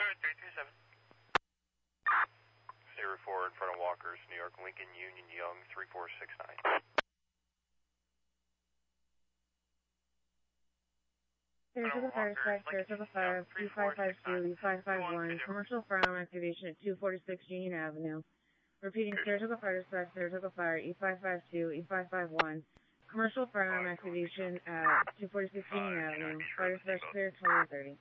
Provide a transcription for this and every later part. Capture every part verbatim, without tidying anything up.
three three seven. zero four in front of Walkers, New York, Lincoln, Union, Young, three four six nine. Clear to the fire dispatch, clear to the fire, E five five two, E five five one, commercial firearm activation at two forty-six Union Avenue. Repeating, clear to the fire dispatch, clear to the fire, E five five two, E five five one, commercial firearm activation at two forty-six Union Avenue. Fire dispatch clear, twenty-one thirty.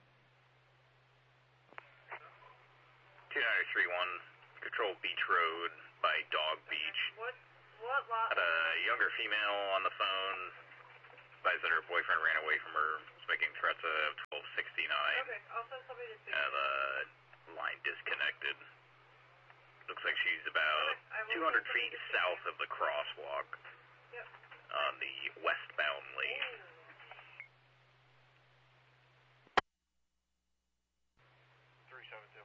two nine three one, control Beach Road by Dog Beach. What, what lot? Had a younger female on the phone, advised that her boyfriend ran away from her, was making threats of twelve sixty-nine. Okay, I'll send somebody to speak. And the line disconnected. Looks like she's about okay, two hundred feet south of the crosswalk. Yep. On the westbound lane. three seven two.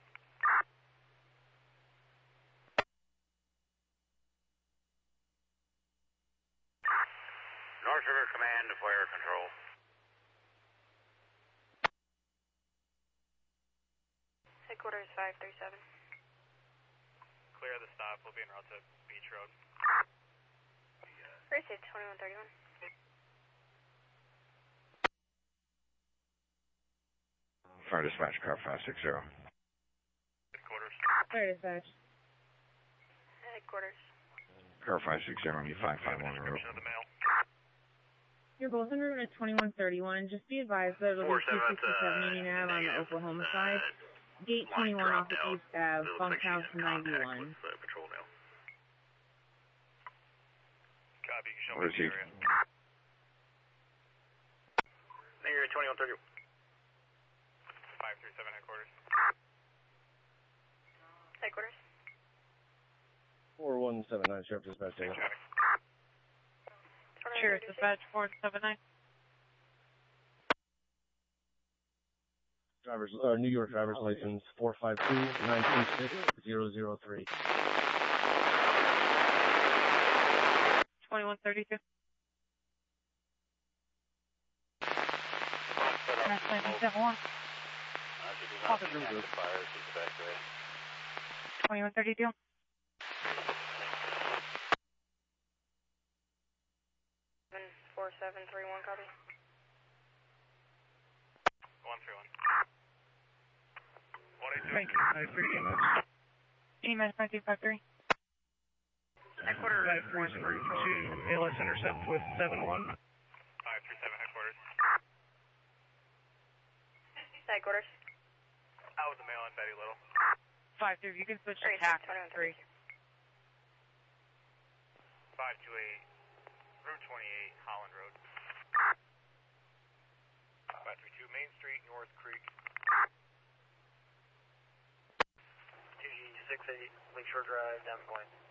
North River Command to Fire Control. Headquarters five three seven. Clear the stop. We'll be en route to Beach Road. Receive twenty-one thirty-one. Fire dispatch, car five six zero. Headquarters. Fire dispatch. Headquarters. Car five six zero, E five five one. Description of the mail. You're both en route at twenty-one thirty-one. Just be advised that it'll be two sixty-seven Union Ave on the Oklahoma side. Gate twenty-one off of East Ave, bunkhouse ninety-one. Copy, you can show Where's me he? the area. Negative twenty-one thirty. five three seven headquarters. Headquarters. four one seven nine, Sheriff Dispatch. Data. Sheriff Dispatch four seven nine. Driver's, uh, New York driver's license four five two nine two six zero zero three. twenty-one thirty-two. twenty-one thirty-two. four seven three one, copy. one three one. one eight two. Thank you. I appreciate that. Email five two five three. Headquarters. five four three two, A L S intercept with seven one. five three seven headquarters. Headquarters. Out with the mail in Betty Little. five three, you can switch to Receive tax twenty-one three. five two eight, Route twenty-eight, Holland Road. five three two, Main Street, North Creek. two G six eight, Lakeshore Drive, Diamond Point.